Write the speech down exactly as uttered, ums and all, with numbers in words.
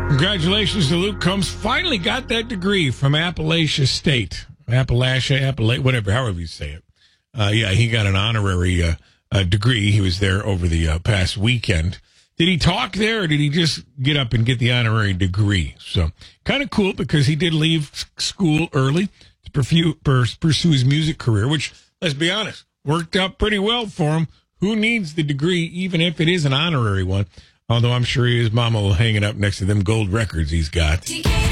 Congratulations to Luke Combs. Finally got that degree from Appalachia State. Appalachia, Appalachia, whatever, however you say it. Uh, yeah, he got an honorary uh, uh, degree. He was there over the uh, past weekend. Did he talk there, or did he just get up and get the honorary degree? So kind of cool, because he did leave school early to pursue, pursue his music career, which, let's be honest, worked out pretty well for him. Who needs the degree, even if it is an honorary one? Although I'm sure his mama will hang it up next to them gold records he's got.